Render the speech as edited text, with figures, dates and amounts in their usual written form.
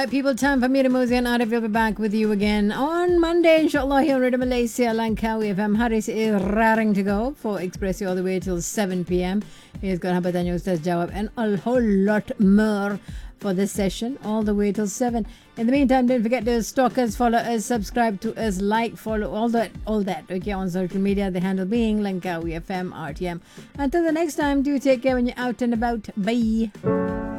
right, people, time for me to mosey and Arif will be back with you again on Monday, inshallah, here on Radio Malaysia, Langkawi FM. Haris is raring to go for Expressio all the way till 7 p.m. He's got Habatanya Ustaz Jawab and a whole lot more for this session, all the way till 7. In the meantime, don't forget to stalk us, follow us, subscribe to us, like, follow, all that, okay, on social media, the handle being Langkawi FM RTM. Until the next time, do take care when you're out and about. Bye.